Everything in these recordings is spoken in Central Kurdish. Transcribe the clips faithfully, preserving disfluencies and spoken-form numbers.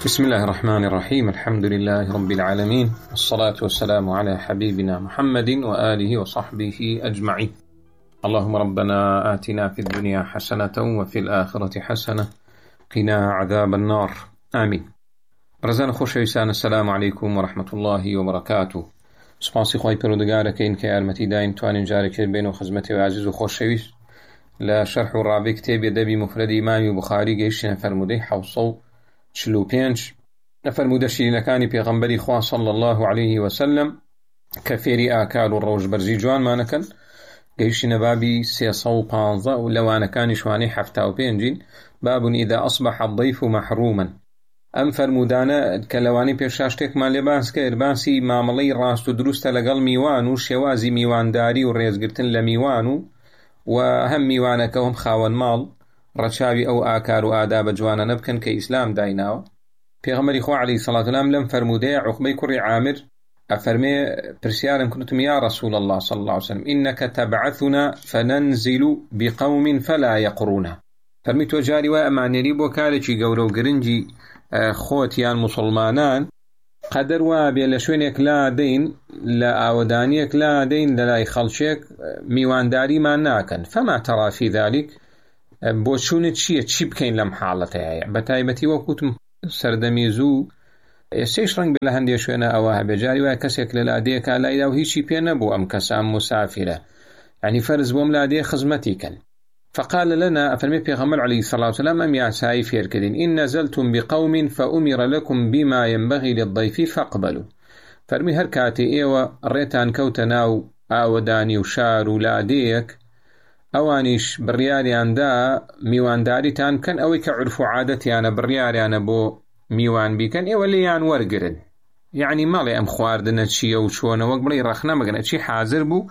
بسم الله الرحمن الرحيم. الحمد لله رب العالمين، والصلاة والسلام على حبيبنا محمد وآله وصحبه أجمعين. اللهم ربنا آتنا في الدنيا حسنة وفي الآخرة حسنة قنا عذاب النار، آمين. رزان خوشویستان، السلام عليكم ورحمة الله وبركاته. سپاسی خوای پەروەردگارەکەین کە یارمەتی داین توانین جارێکێ بین و خزمەتی و عزیز و خۆشەویست لە شەرح و ڕابی کتێبی دەبی مفردی ئیمامی بوخاری گەیشتینە فەرموودەی حەوت و چل و پێنج لە فەرموودە شیرینەکانی پێغەمبەری خوا صلی الله عليه وسلم کە فێری ئاکال و ڕەوشبەرزی جوانمانەکەن. گەیشتینە بابی سێسەد و پانزە و لەوانەکانی شوانەی حەفتا و پێنجین. باب إذا أصبح الضيف محروما. ئەم فەرمودانە کە لەوانەی پێشا شتێکمان لێ باس کرد، باسی مامەڵەی ڕاست و دروستە لەگەڵ میوان و شێوازی میوانداری و ڕێزگرتن لە میوان و و هەم میوانەکە و هەم خاوەن ماڵ ڕەچاوی ئەو ئاکار و ئادابە جوانە نەبکەن کە ئیسلام دایناوە. پێغەمبەری خوا عەلەیهی سەڵاتو وەسەلام لەم فەرمودەیە عوقبەی کوڕی عامر ئەفەرمێ پرسیارم کردوتم یا رسول الله صلى الله عليه وسلم إنك تبعثنا فننزل بقوم فلا يقرونا. فەرمی تۆ جاری وای ئەمانێری بۆ کارێکی گەورە و گرنگی خۆتیان مسلمانان قەدەر وا بێ لە شوێنێک لا دەین، لە ئاوەدانیەک لا دەین، لە لای خەڵکێک میوانداریمان ناکەن. فما ترى في ذلك؟ بۆ چوونت چییە؟ چی بکەین لەم حاڵەتەیە؟ بە تایبەتی وەکوتم سەردەمی زوو ئێستەیش ڕەنگ بێ لە هەندێک شوێنە ئەوە هەبێ، جاری وایە کەسێک لە لادەیەکا لایدا و هیچی پێ نەبوو، ئەم کەسان مسافرە، یعنی فەرز بۆم لادەیە خزمەتی کەن. فقال لنا أفرمي پیغمبر عليه الصلاة والسلام أم يعساي فيركدين إن نزلتم بقوم فأمر لكم بما ينبغي للضيف فاقبلوا. فرمي هر كاتي إيوة ريتان كوتناو آوداني وشار ولاديك أوانيش برياري عندا ميوان داريتان كان أوي كعرف عادتي أنا برياري أنا بو ميوان بيكن إيوة ليان ورقرن، يعني مالي أم خواردنا تشي وشونا وقبلي رخنا مقنا تشي حازر بو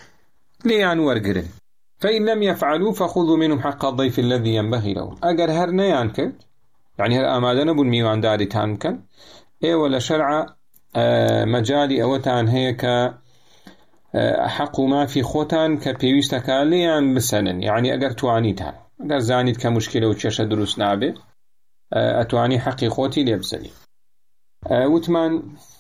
ليان ورقرن. فإن لم يفعلوا فخذوا منهم حق الضيف الذي ينبغي له. أجر هرنيان كد يعني هر أمادنا بون ميوان داري تانكن إيه ولا شرع آه مجالي أوتان هيك آه حق ما في خوتان كبيوستكاليان بسنن، يعني أجر توانيتان أجر زانيت كمشكلة وتشاشة دروس نابه آه أتواني حقي خوتي ليبسني. آه وثمان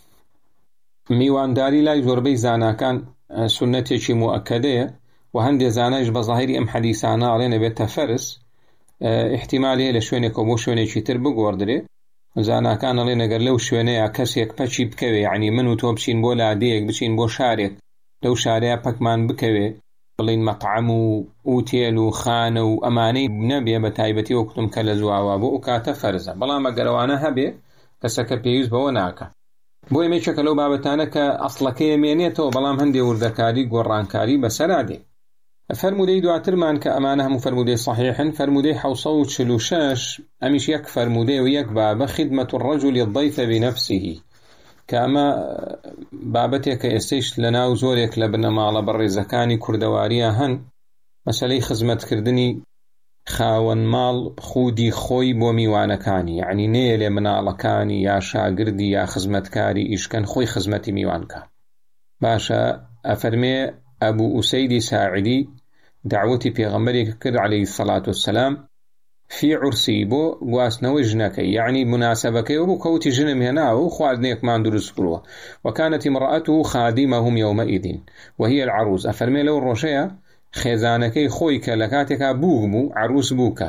ميوان داري لا يزوربي زانا كان آه سنتي شي مؤكدة، وهندي زاناش بظاهري أم حديثانا علينا بيت فرس اه احتمالي لشوينك ومو شويني شيتر بقوردري زانا كان علينا قال لو شويني كسيك بشي بكوي، يعني منو تو بشين بو لاديك بشين بو شارك لو شاريا بكمان بكوي بلين مطعم وأوتيل وخان وأماني بنبي بتايبتي وكتم كالزوا وابو وكاتا فرزا بلا ما قروانا هبي كسك بيوز بوناكا بو يمي شكلو بابتانا كأصلكي يمينيتو بلام هندي وردكاري قرانكاري بسرادي. فرمودي دواترمان كأمانة مفرمودي صحيحا فرمودي حوصو تشلوشاش أميش يك فرمودي ويك بابا خدمة الرجل الضيف بنفسه، كأما بابتك يستيش لنا وزوريك لبنا مالا بري زكاني كردواريا هن مسألة خزمت كردني خاون مال خودي خوي بوميوانكاني، يعني نيلي منالكاني يا شاقردي يا خزمتكاري إشكن خوي خزمتي ميوانكا. باشا أفرمي أبو أسيد ساعدي دعوتي بيغمبري كر عليه الصلاة والسلام في عرسي بو قواسنو جنكي، يعني مناسبك وبو كوتي جنم هنا وخوادنيك ما ندرس بروه. وكانت امرأته خادمهم يومئذ وهي العروس. أفرمي لو الرشية خيزانكي خويك لكاتك بوغمو عروس بوكا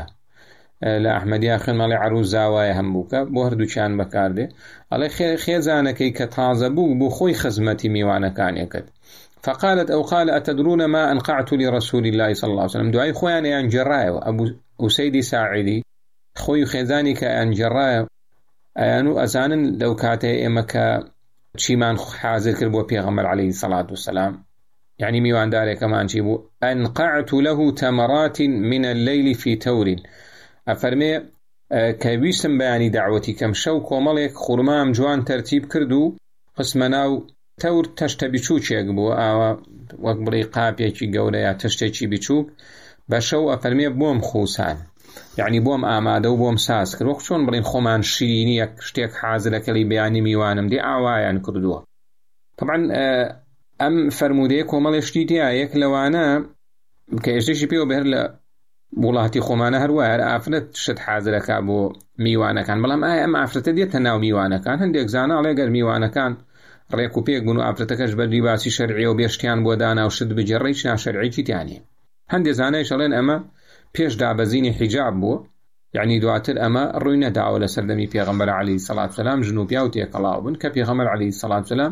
لا أحمد يا أخي مالي عروس زاوايا هم بوكا بوهردو كان بكاردي على خيزانكي كتازا بوغ بو خوي خزمتي ميوانا كان يكد. فقالت أو قال أتدرون ما أنقعت لرسول الله صلى الله عليه وسلم؟ دعي خويا أن جرايو أبو أسيدي ساعدي خوي خيزاني كأن جرايو أيانو أزانا لو كاتي إمكا شيمان حازر كربو بيغمر عليه الصلاة والسلام، يعني ميوان داري كمان شيبو أنقعت له تمرات من الليل في تور. أفرمي كبيسم بياني دعوتي كم شوك وملك خرمام جوان ترتيب كردو قسمناو تور تشتە بیچووکێک بوو ئاوا وەک بڕی قاپێکی گەورە یا تشتێکی بیچووک بە شەو ئەفەرمێ بۆم خوسان، یعنی بۆم ئامادە و بۆم ساز کرد، وەک چۆن بڵین خۆمان شیرینی یەک شتێک حازرەکەی بەیانی میوانم دێ ئاوایان کردووە. طبعا ئەم فەرمودەیە کۆمەڵێ شتی تایە، یەک لەوانە کە ئێشتێکی پێوە بەهر لە وڵاتی خۆمانە هەروایە ئافرەت شت حازرەکە بۆ میوانەکان، بەڵام ئایا ئەم ئافرەتە دێتە ناو میوانەکان؟ هەندێک زاناڵێ گەر میوانەکان ڕێک و پێک بوون و ئافرەتەکەش بە لیباسی شەرعی و بێشتیان بۆ دانا و شت بجێڕی هیچ ناشەرعیی تیانە. هەندێک زانایش ئەڵێن ئەمە پێش دابەزینی حیجاب بووە، یعنی دواتر ئەمە ڕووی نەداوە لە سەردەمی پێغەمبەر عەلەیهی سەڵات وسەلام ژن و پیا و تێکەڵاو بن، کە پێغەمبەر عەلەیهی سەڵات وسەلام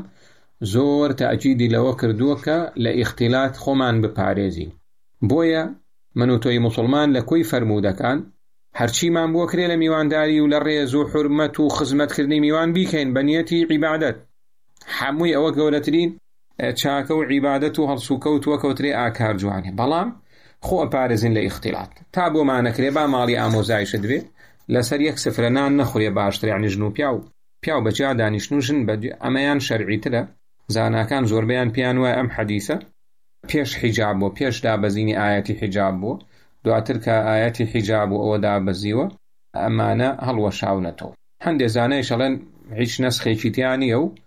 زۆر تاکیدی لەوە کردووە کە لە ئیختیلات خۆمان بپارێزین. بۆیە من و تۆی موسڵمان لە کۆی فەرمودەکان هەرچیمان بۆ کرێ لە میوانداری و لە ڕێز و حورمەت و خزمەتکردنی میوان بیکەین بە نیەتی عیبادەت. هەمووی ئەوە گەورەترین چاکە و عیبادەت و هەڵسوکەوت وەکەوترێ ئاکار جوانێ، بەڵام خۆ ئەپارێزین لە ئیختیلات. تا بۆمانەکرێ با ماڵی ئامۆزایشت بێ لەسەر یەک سفرە نان نەخورێ باشتر، یعنی ژن و پیا و پیا و بەجیا دانیشتن و ژن بەجیا، ئەمەیان شەرعیترە. زاناکان زۆربەیان پیان وایە ئەم حەدیثە پێش حیجاب بوو، پێش دابەزینی ئاەتی حیجاب بوو، دواتر کە ئاەتی حیجاب و ئەوە دابەزیوە ئەمانە هەڵوەشاونەتەوە. هەندێک زانایش ئەڵێن هیچ نەسخێکی تیانە و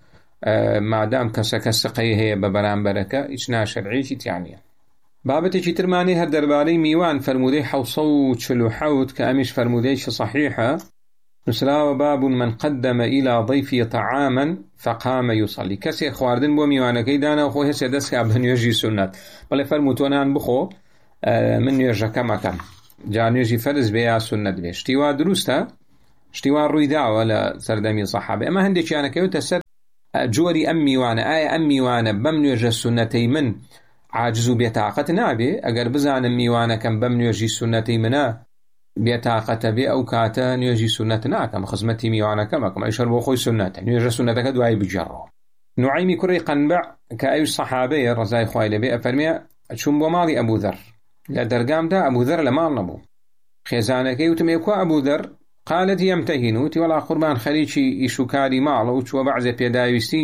مادام کەسەکە سقەی هەیە بە بەرامبەرەکە هیچ ناشەرعیی تیانە. بابەتێکی ترمانی هەر دەربارەی میوان فەرمودەی حەوسە و چل و حەوت کە ئەمیش فەرمودەیەکی صحیحە، نووسراوە باب من قدم إلى ضيفه طعاما فقام يصلي. کەسێک خواردن بۆ میوانەکەی دانا و خۆی هەسێ دەستکا بە نوێژی سونەت، بەڵێ فەرموو تۆ نان بخۆ من نوێژەکە مەکەم، جا نوێژی فەرز بێ یا سونەت بێ. شتی وا دروستە؟ شتی وا ڕووی داوە لە سەردەمی سەحابە. ئەمە هەندێکیانەکەوتە سەر جۆری ئەم میوانە، ئایا ئەم میوانە بەم نوێژە سونەتەی من عاجز و بێتاقەت نابێ؟ ئەگەر بزانم میوانەکەم بەم نوێژی سونەتەی منە بێتاقەتە بێ ئەو کاتە نوێژی سونەت ناکەم، خزمەتی میوانەکە مەکەم، ئەی شەر بۆ خۆی سونەتە، نوێژە سونەتەکە دوای بجێڕەوە. نوعایمی کوڕی قەنبع کە ئەویش سەحابەیە ڕەزای خوای لەبێ ئەفەرمێ چوون بۆ ماڵی ئەبوذەر، لە دەرگامدا ئەبوذەر لە ماڵ نەبوو. خێزانەکەی وتم ئێکوا ئەبوذەر؟ قالت يمتهن، وتی وەڵا قوربان خەریکی ئیش و کاری ماڵە و چووە بەعزێ پێداویستی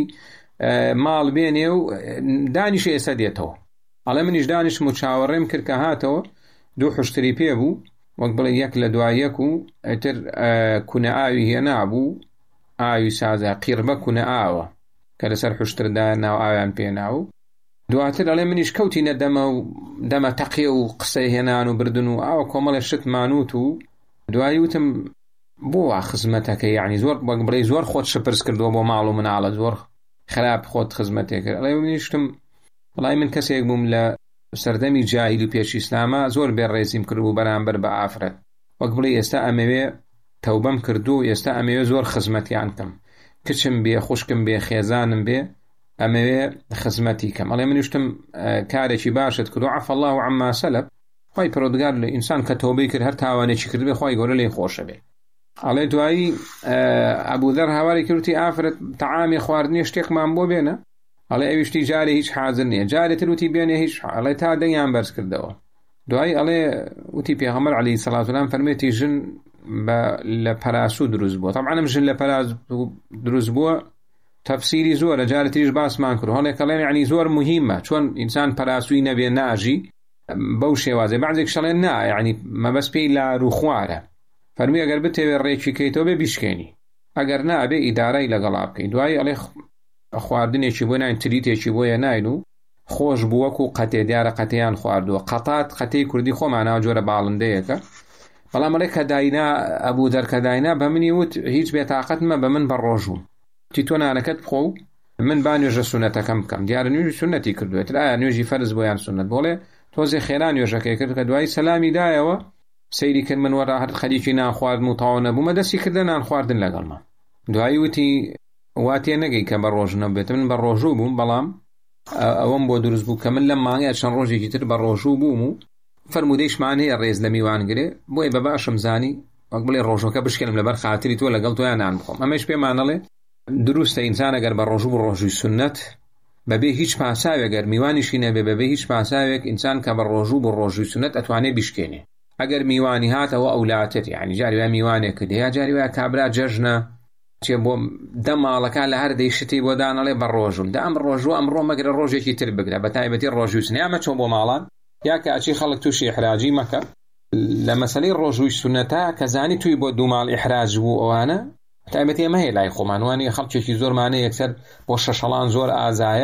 ماڵ بێنێ و دانیشە ئێستا دێتەوە. ئەڵێ منیش دانیشم و چاوەڕێم کرد کە هاتەوە، دوو حشتری پێ بوو وەک بڵێ یەک لە دوای یەک و ئەتر کونە ئاوی هێنا بوو، ئاوی سازە قیربە کونە ئاوە کە لەسەر حشتردا ناو ئاویان پێناو. دواتر ئەڵێ منیش کەوتینە دەمە و دەمە تەقیە و قسەی هێنان و بردن و ئاوە کۆمەڵێ شت مانوت و دوایی وتم بۆ وا خزمەتەکە، یعنی زۆر وەک بڵێ زۆر خۆت شپرس کردووە بۆ ماڵ و مناڵە، زۆر خراپ خۆت خزمەتێک کرد. ئەڵێ منیشتم وڵای من کەسێک بووم لە سەردەمی جاهیل و پێش ئیسلامە زۆر بێڕێزیم کردبوو بەرامبەر بە ئافرەت، وەک بڵێ ئێستا ئەمەوێ تەوبەم کردو، ئێستا ئەمەوێ زۆر خزمەتیان کەم، کچم بێ خوشکم بێ خێزانم بێ ئەمەوێ خزمەتی کەم. ئەڵێ منیشتم کارێکی باشت کردو، عەفا الله عما سەلەف، خوای پەروەردگار لە ئینسان کە تەوبەی کرد هەر تاوانێکی کرد بێ خوای گەورە لێی خۆشە بێ. ئەڵێ دوایی ئەبوذەر هاواری کردوتی ئافرەت تەعامی خواردنی شتێکمان بۆ بێنە؟ ئەڵێ ئەویشتی جارێ هیچ حاضر نییە، جارێ تر وتی بێنێ هیچ، ئەڵێ تا دەنگیان بەرز کردەوە. دوایی ئەڵێ وتی پێغەمبەر عەلەیهی سەڵات وسەلام فەرمێتی ژن لە پەراسوو دروست بووە. طبعا ئەم ژن لە پەراسوو دروست بووە تەفسیری زۆرە، جارێ تریش باسمان کرد، هەڵێک ئەڵێن یعنی زۆر مهمە، چۆن ئینسان پەراسووی نەبێ ناژی بەو شێوازێ، بەعزێک شەڵێن نا یعنی مەبەست پێی لار و خوارە، فەرمی ئەگەر بتەوێ ڕێکی کەیتەوە بێ بیشکێنی، ئەگەر نابێ ئیدارەی لەگەڵا بکەین. دوایی ئەڵێ خواردنێکی بۆ ناین، تریتێکی بۆیە ناین و خۆش بووەک و قەتێ، دیارە قەتەیان خواردووە. قەتات قەتەی کوردی خۆمانەوە جۆرە باڵندەیەکە، بەڵام ئەڵێ کە داینا ئەبوذەر کە داینا بە منی وت هیچ بێتاقەت مە بە من بەڕۆژوم، تی تۆ نانەکەت بخۆ و من با نوێژە سونەتەکەم بکەم، دیارە نوێژی سونەتی کردوێتر، ئایا نوێژی فەرز بۆیان سونەت؟ بۆڵێ تۆزێ خێرا نوێژەکەی کرد کە دوایی سەلامی دایەوە سەیری کرد من وەرا هەر خەریکی نان خواردن و تاوە نەبوومە، دەستی کردە نان خواردن لەگەڵمە. دوایی وتی واتێ نەگەی کە بە ڕۆژ نەبێت، من بە ڕۆژوو بووم، بەڵام ئەوەم بۆ دروست بوو کە من لەم مانگەیە چەند ڕۆژێکی تر بە ڕۆژوو بووم و فەرمودەیشمان هەیە ڕێز لە میوانگرێ، بۆیە بە باشم زانی وەک بڵێ ڕۆژەکە بشکێنم لەبەر خاتری تۆ لەگەڵ تۆیان نان بخۆم. ئەمەش پێمانەڵێ دروستە ئینسان ئەگەر بە ڕۆژوو بە ڕۆژووی سونەت بەبێ هیچ پاساوێک گەر میوانیشی نەبێ بەبێ هیچ پاساوێک ئینسان کە بە ڕۆژوو بە ڕۆژووی سونەت ئەتوانێ بیشکێنێ. ئەگەر میوانی هاتەوە ئەولاتێت، یعنی جاری وای میوانێک کردێ یا جاری وای کابرا جەژنە چێ بۆ دە ماڵەکە لە هەر دەیشتی بۆ دانەڵێ بە ڕۆژوم دا ئەم ڕۆژوە ئەمڕۆ مەگرە ڕۆژێکی تر بگرە، بە تایبەتی ڕۆژووی سنە، یامە چۆن بۆ ماڵان یا کە ئەچی خەڵک تووشی ئیحراجی مەکە لە مەسەلەی ڕۆژووی سونەتە کە زانی توی بۆ دوو ماڵ ئیحراج بوو ئەوانە تایبەتی ئەمە هەیە لای خۆمان، وانەیە خەڵکێکی زۆرمانەیە یەکسەر بۆ شەشەڵان زۆر ئازایە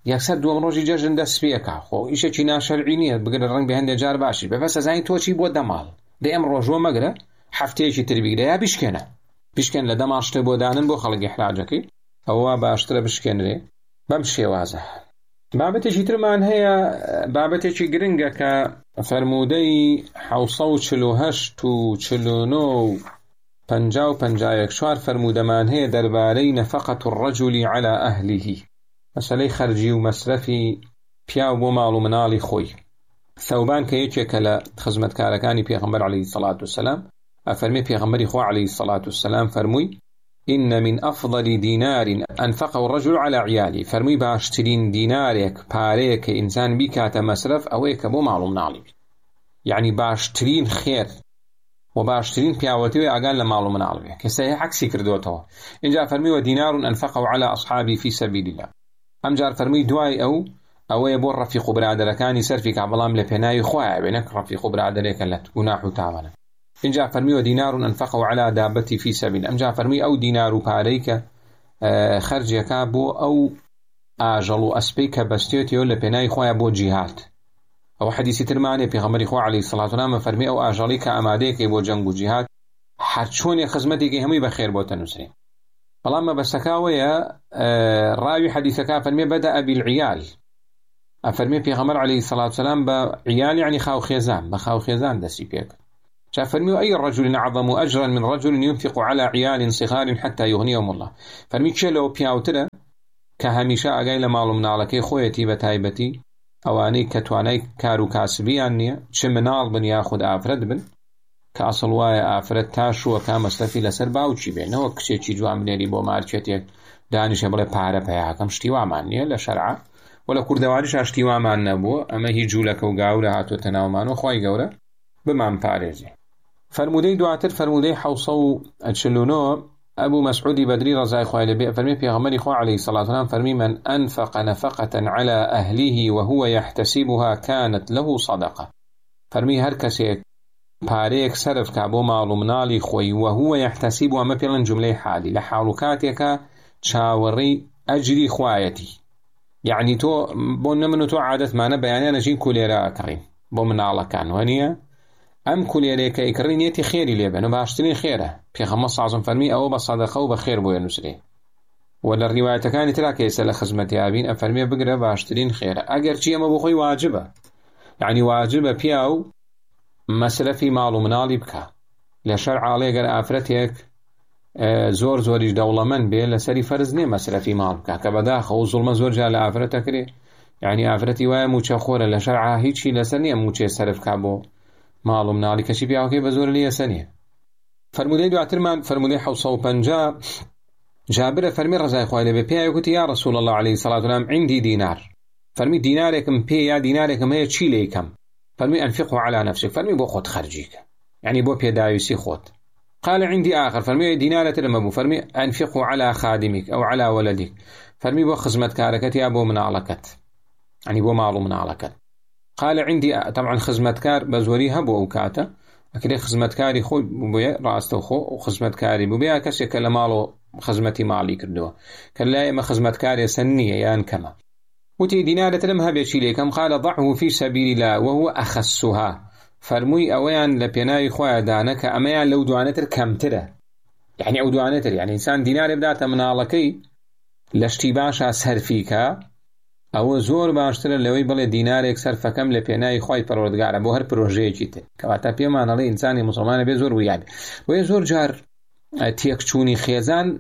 یەکسەر دووەم ڕۆژی جەژن دەست پێکا خۆ ئیشێکی ناشەرعی نییە بگرە ڕەنگ بە هەندێک جار باشی بەبە سەزانی تۆچی بۆ دەماڵ دە ئەم ڕۆژوە مەگرە هەفتەیەکی تر بیگرە یا بیشکێنە بیشکێن لە دەماڵ شتێ بۆ دانن بۆ خەڵکی حراجەکەی ئەوە باشترە بشکێنرێ بەم شێوازە. بابەتێکی ترمان هەیە بابەتێکی گرنگە کە فەرموودەی حەوت و چل و هەشت و چل و نۆ و پەنجا و پەنجا و یەک چوار فەرموودەمان هەیە دەربارەی نەفەقەت الرەجولی عەلا ئەهلیه مەسەلەی خەرجی و مەسرەفی پیا و بۆ ماڵ و مناڵی خۆی. ثەوبان کە یەکێکە لە خزمەتکارەکانی پێغەمبەر عەلەیهی سەڵات وسەلام ئەفەرمێ پێغەمبەری خوا عەلەیهی سەڵات وسەلام فەرمووی إن من أفضل دينار أنفقه الرجل على عياله فرمي باشترين دينارك باريك إنسان بكات مصرف أويك بو معلوم نعلم يعني باشترين خير وباشترين بياوتي أقال لمعلوم نعلم كسيه عكسي كردوته إن جاء فرمي ودينار أنفقه على أصحابي في سبيل الله أم جاء فرمي دواي أو أو يبور رفيق برادركاني سرفيك عبلام لبناي خواع بينك رفيق برادرك لت جناح تعمل إن جاء فرمي ودينار أنفقه على دابتي في سبيل أم جاء فرمي أو دينار باريك خرج كابو أو آجل أسبيك بستيوتي ولا بناي خوايا بو جهاد أو حديث ترماني في غمر خوا عليه الصلاة والسلام فرمي أو آجليك أماديك بو جنب جهاد حرشوني خزمتك همي بخير بو تنسرين فلما بسكاوية راوي حديثك فرمي بدأ بالعيال أفرمي في غمر عليه الصلاة والسلام بعيال يعني خاو خيزان بخاو خيزان دسي بيك فرمي أي رجل أعظم أجرا من رجل ينفق على عيال صغار حتى يغنيهم الله فرمي كلو بياوتره كهميشا أقايل معلوم نالكي خويتي بتايبتي أواني كتواني كارو كاسبي عني شمنال بن ياخد آفرد بن كأصل واي آفرد تاشو وكامستفي لسر باوشي بينه وكشي تيجو عمليري بو ماركتيك دانش بلا بارا بياكم شتيوا مانية لشرعة ولا كردواريش اشتيوا مان نبو أما هي جولك وقاورة هاتو تناومان وخواي قاورة بمان باريزي. فرمودي دواتر فرمودي حوصو أتشلونو أبو مسعود بدري رضي الله عنه فرمي في غمر خو عليه الصلاة والسلام فرمي من أنفق نفقة على أهله وهو يحتسبها كانت له صدقة فرمي هر كسي باريك سرف كابو معلوم نالي خوي وهو يحتسبها مثلا جملة حالي لحالكاتك تشاوري أجري خوايتي يعني تو بون منو تو عادة معنا بياني نجين كوليرا كريم بومن على كان ونيا أم كل يليك إكرينيتي خيري ليبن وباشترين خيره في خمس عظم فرمي أو بصدقة وبخير بو ينسري ولا الرواية كانت تراك يسأل خزمتي أبين أفرمي بقرأ باشترين خيره أجر شيء ما بخوي واجبة يعني واجبة بياو مسألة في معلوم منالي بكا لشرع عليه قرأ أفرتيك زور زوريج دولة من بيه لسري فرزني مسألة في معلوم بكا كبداخ أو ظلم زور جال أفرتك ليه يعني أفرتي ويا موشا خورة لشرعها هيتشي لسنية موشي سرف كابو معلوم نالي كشي بياوكي بزور لي سنية فرمودي دو عترمان فرمودي حوصة وبنجا جابر فرمي رزاي خوالي ببيا يقول يا رسول الله عليه الصلاة والسلام عندي دينار فرمي ديناركم بيا ديناركم هي تشي ليكم فرمي أنفقه على نفسك فرمي بو خود خرجيك يعني بو بيا دايوسي خود قال عندي آخر فرمي دينارة لما فرمي أنفقه على خادمك أو على ولدك فرمي بو خزمت كاركت يا بو من علكت يعني بو معلوم من علكت قال عندي طبعا خزمتكار بزوريها بو أوكاتا أكيد خزمتكاري خو بويا راسته خو وخزمتكاري بويا كسي كلا مالو خزمتي مالي كردوه كلا ما خزمتكاري سنية يان كما وتي دينارة لمها بيشي كم قال ضعه في سبيل الله وهو أخسها فرموي أويان لبيناي خويا دانك أميان لو دوانتر كم ترى يعني أو دوانتر يعني إنسان دينار بداته من علىكي لاشتباشا سهر فيك أو زور باشتر لوي بل دينارك صرف كم لبيناي خوي پروردگار بو هر پروژه چیته کواتا پیمان علی انسانی مسلمان به زور ویاد و زور جار تیک چونی خیزان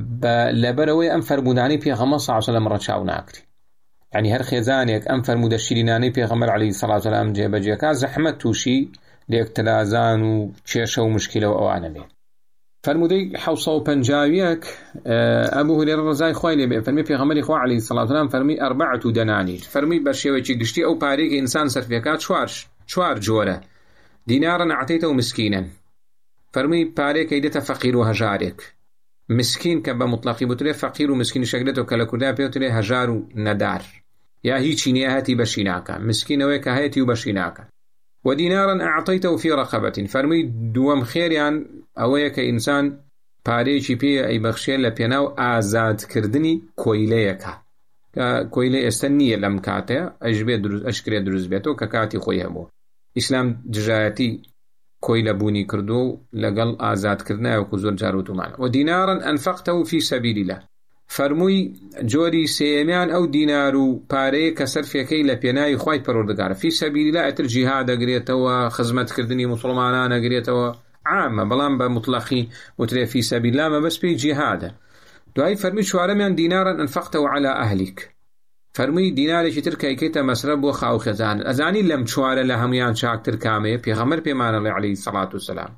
لبروي ام فرمودانی پیغمبر صلی الله علیه و سلم رچاو ناکری يعني هر خيزانك أم فرمود الشريناني بيغمر عليه الصلاة والسلام جيب جيكا زحمة توشي ليك تلازان وشيشة ومشكلة وأوانا بيه فرمودي حوصة وبنجاويك أبو هريرة رضي خوالي بيه فرمي بيغمر إخوة عليه الصلاة والسلام فرمي أربعة دنانير فرمي برشيويتي قشتي أو باريك إنسان سرفيكات شوارش شوار جورة دينارا أعطيته مسكينا فرمي باريك يدتا فقير وهجارك مسكين كبا مطلقي بطريق فقير ومسكين شكلته كالكودا بيوتري هجار ندار يا هي تشينيا هاتي بشيناكا مسكين ويكا هاتي وبشيناكا ودينارا أعطيته في رقبة فرمي دوام خير يعني أويك إنسان باريشي بي أي بخشي لبيناو آزاد كردني كويليكا کۆیلە ئێستا نییە لەم کاتەیە ئەش بێ دروست ئەشکرێ دروست بێتەوە کە کاتی خۆی هەبوو. ئیسلام دژایەتی کۆیلە بوونی کردو لەگەڵ ئازادکردنایەوەکو زۆر جار وتومان. و دینارن ئەنفەقتەهو فی سەبیل الله، فەرمووی جۆری سێمیان ئەو دینار و پارەیە کە سەرفێکەی لە پێناوی خوای پەروەردگارە. فی سەبیل الله ئەتر جیهاد دەگرێتەوە، خزمەتکردنی موسڵمانان دەگرێتەوە، عامە، بەڵام بە مطلقی وترێ فی سەبیل الله مەبەست پێی جیهادە. دوای فەرمی چوارەمیان دینارن ئەنفەقتەهو عەلا ئەهلیک، فەرمووی دینارێکی تر کەیکەیتە مەسرە بۆ خاو خێزانت. ئەزانی لەم چوارە لە هەمویان چاکتر کامەیە؟ پێغەمبەر پێمانەڵێ عەلەیهی سەڵات وسەلام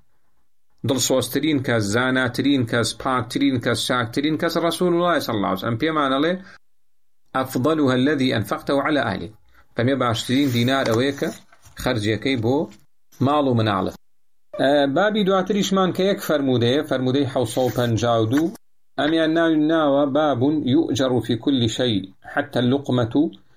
دڵسۆزترین کەس، زاناترین کەس، پاکترین کەس، چاکترین کەس ڕەسوول الله صلی الله علیه وسلم پێمانەڵێ ئەفضەلها الذی ئەنفەقتەهو عەلا ئەهلیک، فەرمێ باشترین دینار ئەوەیە کە خەرجەکەی بۆ ماڵ و مناڵت. بابی دواتریشمان کە یەک فەرمودەیە، فەرمودەی حەوت سەد و پەنجا و دوو، ئەمیان ناوی ناوە باب يؤجر في كل شيء حتى اللقمة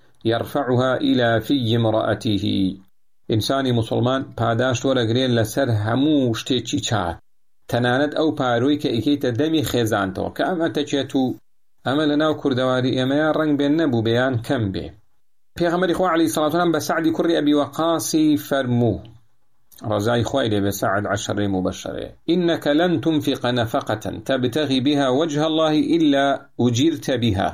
يرفعها إلى في امرأته. ئینسانی مسلمان پاداش وەرەگرێن لەسەر هەموو شتێکی چاک، تەنانەت ئەو پاروی کە ئیکەیتە دەمی خێزانتەوە، کە ئەمە تەچێت و ئەمە لە ناو کوردەواری ئێمەیە ڕەنگ بێن نەبوو بەیان کەم بێ. پێغەمبەری خوا عەلەیهی سەڵات وسەلام بە سەعدی کوڕی ئەبی وەقاسی فەرموو، ڕەزای خوای لێ بێ، سەعد عەشەرەی مبەشەرەیە، إنك لن تنفق نفقة تبتغي بها وجه الله إلا أجرت بها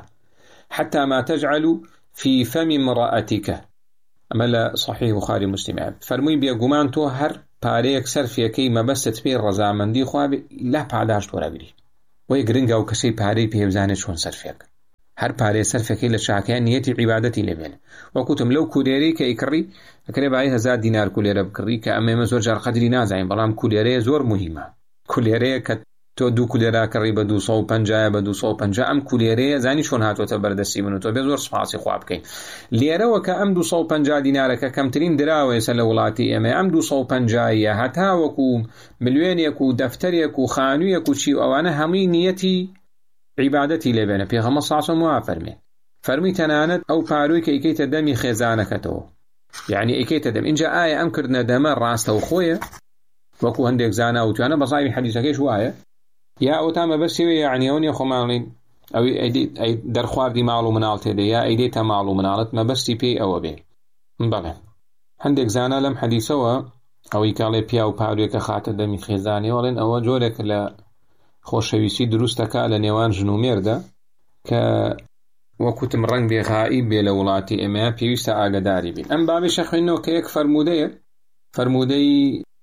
حتى ما تجعل في فم امرأتك. ئەمە لە صحیح بخاری مسلمە. فەرمووی بێگومان تۆ هەر پارەیەک سەرفیەکەی مەبەستت پێی ڕەزامەندی خوا بێ لا پاداشت وەرەگری. وەی گرنگە و کەسەی پارەی پێ بزانێت چۆن سەرفێک، هەر پارەیە سەرفەکەی لە چاکەیان نیەتی عیبادەتی لێبێن. وەکوتم لەو کولێرەی کە ئیکڕی ئەکرێ بای هەزار دینار کولێرە بکڕی کە ئەمێمە زۆر جار قەدری نازانین، بەڵام کولێرەیە زۆر مهمە. کولێرەیە کە تۆ دوو کولێرە کڕی بە دوو سەد و پەنجا بە دوو سەد و پەنجا، ئەم کولێرەیە زانی چۆن هاتوۆتە بەردەستی من و تۆ بێ زۆر سپاسی خوا بکەین. لێرەوە کە ئەم دوو سەد و پەنجا دینارەکە کەمترین دراوەیە لە وڵاتی ئێمە، ئەم دوو سەد و پەنجایە هەتا وەکو ملیۆنێک و دەفتەرێک و خانوویەک و چی ئەوانە هەمووی نیەتی عیبادەتی لێبێنە. پێغەمبەر صلی الله علیه و سلم وا فەرمێ، فەرمی تەنانەت ئەو پاروی کە ئیکەیتە دەمی خێزانەکەتەوە، یعنی ئیکەیتە دەم. اینجا ئایا ئەم کردنە دەمە ڕاستە و خۆیە وەکو هەندێک زانا وتوانە بەزاوی حەدیثەکەیش وایە، یا ئەو تامە بەسیوە یعنی ئەو نیە خۆماڵین ئەوی ئەی دەرخواردی ماڵ و مناڵ تێدە، یا ئەیدێتە ماڵ و مناڵت مەبەستی پێی ئەوە بێ. بەڵێ هەندێک زانا لەم حەدیثەوە ئەوەی کاڵێ پیا و پاروێکە خاتە دەمی خێزانی، وەڵێن ئەوە جۆرێک لە خۆشەویستی دروستەکە لە نێوان ژن و مێردە کە وەکوتم ڕەنگ بێ غائب بێ لە وڵاتی ئێمە، پێویستە ئاگداری بین. ئەم بابێشە خوێنەوە کە یەک فەرمودەیە، فەرمودەی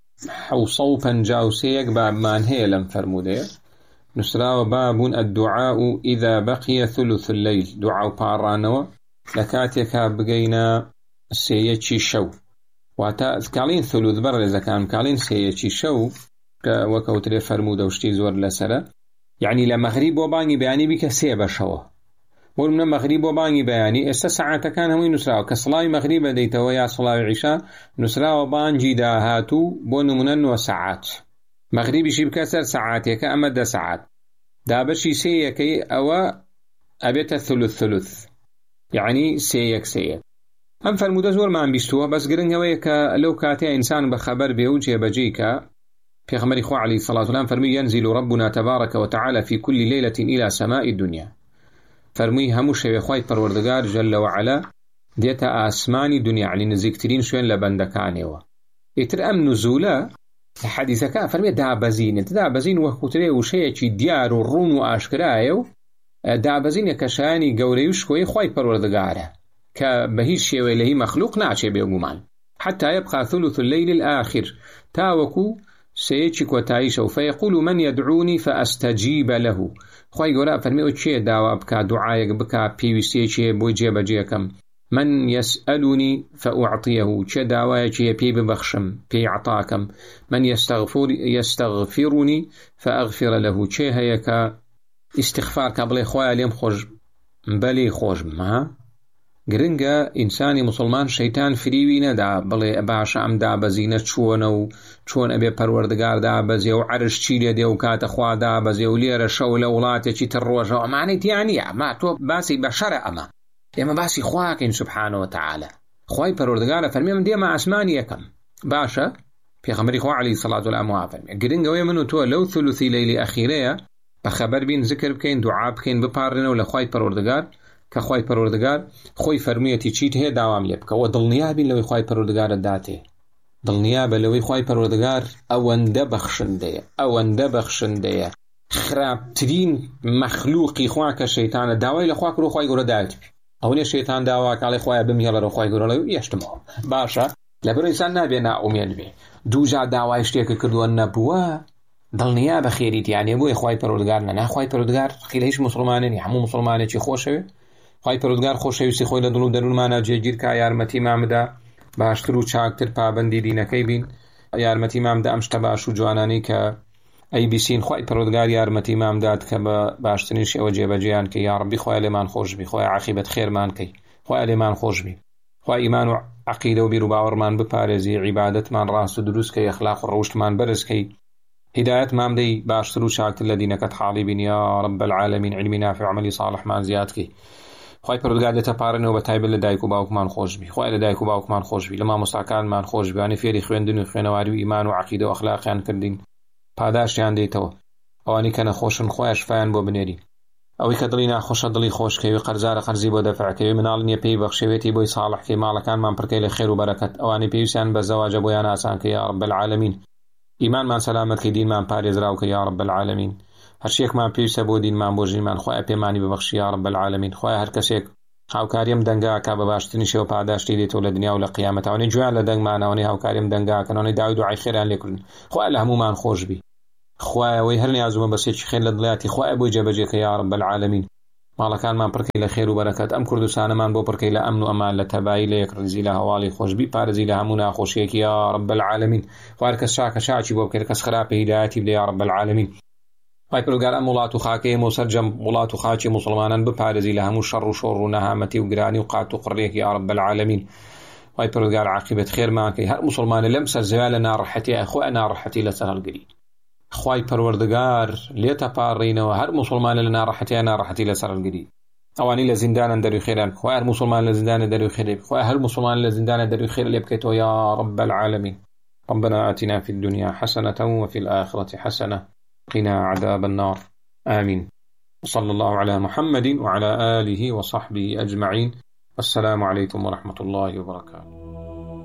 حەوت سەد و پەنجا و سێ یەک بابمان هەیە لەم فەرمودەیە، نووسراوە بابون الدعاء إذا بقي ثلث الليل، دوعا و پاڕانەوە لە کاتێکا بگەینە سێیەکی شەو، واتە کاڵین ثلث بەڕێزەکان کاڵین سێیەکی شەو کە وەکەوترێ فەرمودە و شتی زۆر لەسەرە، یعنی لە مەغریب بۆ بانگی بەیانی بیکە سێ بەشەوە، بۆ منە مەغریب بۆ بانگی بەیانی. ئێستا سەعاتەکان هەمووی نووسراوە کە سڵاوی مەغریبە دەیتەوە یا سڵاوی عیشا، نووسراوە بانگی داهاتوو بۆ نمونە نۆ سەعات، مەغریبیشی بکە سەر سەعاتێکە، ئەمە دە سەعات، دابەشی سێ یەکەی ئەوە ئەبێتە ثلث ثلث، یعنی سێ یەک سێ یەک. ئەم فەرمودە زۆرمان بیستووە، بەس گرنگەوەیە کە لەو کاتەیە ئینسان بە خەبەر بێ و جێبەجێی کە پێغەمبەری خوا عەلەیهی سەڵات وسەلام فەرمووی ينزل ربنا تبارك وتعالى في كل ليلة إلى سماء الدنيا، فەرمووی هەموو شەوێ خوای پەروەردگار جەل وعەلا دێتە ئاسمانی دنیا، یعنی نزیکترین شوێن لە بەندەکانێەوە. ئیتر ئەم نزولە لە حەدیثەکە فەرمێ دابەزینێت، دابەزین وەکوترێ وشەیەکی دیار و ڕوون و ئاشکرایە و دابەزینێ کە شایانی گەورەی و شکۆی خوای پەروەردگارە کە بە هیچ شێوەی لە هی مەخلوق ناچێ بێگومان، حتى يبقى ثلث الليل الآخر، تاوەکو سەیەکی کۆتاییشە و فەیەقول من يدعوني فأستجيب له، خوای گەورە فەرمێ ئەو چێ داوا بکات، دوعایەک بکات، پێویستیەکی بۆی جێبەجێکەم، من يسألني فأعطيه، چێ داوایەکی پێی ببەخشم پێی عطاکەم، من يستغفر يستغفرني فأغفر له، چێ هەیە کە استغفار کە بڵێ خوایە لێم خۆش بەلێ خۆشم. ها گرنگە ئینسانی مسلمان شەیتان فریوی نەدا بڵێ باشە ئەم دابەزینە چۆنە و چۆن ئەبێ پەروەردگار دابەزێ و عەرش چی لێ دێ و کاتە خوا دابەزێ و لێرە شەو لە وڵاتێکی تر ڕۆژەوە، ئەمانەی تیان نییە، ما تۆ باسی بەشەرە، ئەمە ئێمە باسی خواکەین سوبحانەوە وتەعالە. خوای پەروەردگارە فەرمێ من دێمە ئاسمانی یەکەم، باشە پێغەمبەری خوا عەلەیهی سەڵات وسەلام وا فەرمێ گرنگەوەی من و تۆ لەو ثلثی لەیلی ئەخیرەیە بەخەبەر بین، ذکر بکەین، دوعا بکەین، بپارڕێنەوە لە خوای پەروەردگار کە خوای پەروەردگار خۆی فەرموویەتی چیت هەیە داوام لێ بکەوە دڵنیابین لەوەی خوای پەروەردگارت داتێ دڵنیابە لەوەی خوای پەروەردگار ئەوەندە بەخشندەیە ئەوەندە بەخشندەیە خراپترین مەخلوقی خوا کە شەیتانە داوای لە خوا کردو خوای گەورە دایەت ئەو نێ شەیتان داوا کاڵێ خوایە بمهێڵەرە خوای گەورە لەوێ یەشتمەوە باشە لەبەر ئینسان نابێ نائومێد بێ دووجا داوای شتێکە کردووە نەبووە دڵنیا بە خێریتیانێ بۆی خوای پەروەردگار نەنا خوای پەروەردگار خیلی هیچ مسلمانێنی هەموو مسلمانێکی خۆشەوێ خوای پەروەردگار خۆشەویستی خۆی لە دڵ و دەروونمانە جێگیر کا یارمەتیمان بدە باشتر و چاکتر پابەندی دینەکەی بین یارمەتیمان بدە ئەم شتە باش و جوانانەی کە ئەی بیسین خوای پەروەردگار یارمەتیمان بدات کە بە باشترین شێوە جێبەجێیان کە یا ڕەبی خوای لێمان خۆش بی خوای عاقبەت خێرمان کەی خوای لێمان خۆش بی خوای ئیمان و عەقیدە و بیر و باوەڕمان بپارێزی عیبادەتمان ڕاست و دروست کەی ئەخلاق و ڕەوشتمان بەرز کەی هدایەتمان بدەی باشتر و چاکتر لە دینەکەت حاڵی بین یا رب العالمین علمی نافع و عملی صالحمان زیاد کەی خوای پەروەردگار لێتەپارێنەوە بە تایبەت لە دایک و باوکمان خۆش بی خوای لە دایک و باوکمان خۆش بی لە مامۆستاکانمان خۆش بی وانەی فێری خوێندن و خوێنەواری و ئیمان و عەقیدە و ئەخلاقیان کردین پاداشیان دەیتەوە ئەوانەی کە نەخۆشن خۆیان شفایان بۆ بنێری ئەوەی کە دڵی ناخۆشە دڵی خۆشکەوی قەرزارە قەرزی بۆ دەفعکەوی مناڵ نییە پێی بەخشەوێتی بۆی ساڵحکەی ماڵەکانمان پڕکەی لە خێر و بەرەکەت ئەوانەی پێویستیان بە زەواجە بۆیان ئاسانکە یا رب العالمین ئیمانمان سەلامەتکەی دینمان پارێزراوکە یا رب العالمین هەرچیەکمان پێویستە بۆ دینمان بۆ ژینمان خۆیان پێمانی ببەخشی یا رب العالمین خۆیان هەر کەسێک هاوکاریم دەنگاکە بە باشترین شێوە پاداشتی دێتەوە لە دنیا و لە قیامەت ئەوانەی گوێیان لە دەنگمانەوەی هاوکاریم دەنگاکەن ئەوانەی داوای دوعای خێران لێکردن خۆیان لە هەمومان خۆش بی خوایە وەی هەر نیازمە بەسێکی خێر لە دڵیاتی خوایە بۆی جێبەجێکە یا رب العالمین ماڵەکانمان پڕکەی لە خێر و بەرەکەت ئەم کوردستانەمان بۆ پڕکەی لە ئەمن و ئەمان لە تەبایی لە یەکڕنجی لە هەواڵی خۆشبی پارێزی لە هەموو ناخۆشیەکی یا رب العالمین خوار کەس چاکە چاچی بۆ بکرێت کەس خراپە هیدایەتی بدە یا رب العالمین خوای پەروەردگار ئەم وڵات و خاکەیە مۆسەرجەم وڵات و خاکی موسڵمانان بپارێزی لە هەموو شەڕ و شۆڕ و نەهامەتی و گرانی و قات و قڕێک یا رب العالمین خوای پەروەردگار عاقبەت خێرمان کەی هەر موسڵمانە لەم سەر زەویا لە ناڕەحەتیە خۆی ناڕەحەتی لەسەر هەڵگری خوای پەروەردگار لێتەپاڕێنەوە هەر موسڵمانە لە ناڕەحەتیە ناڕەحەتی لەسەر هەڵگری ئەوانی لە زیندانن دەروی خێران خوای هەر موسڵمان لە زیندانە دەروی خێر خوای هەر موسڵمان لە زیندانە دەروی خێر لێ بکەیتەوە یا رب العالمین ربنا آتنا في الدنيا حسنة وفي الآخرة حسنة قنا عذاب النار آمين وصلى الله على محمد وعلى آله وصحبه أجمعين والسلام عليكم ورحمة الله وبركاته.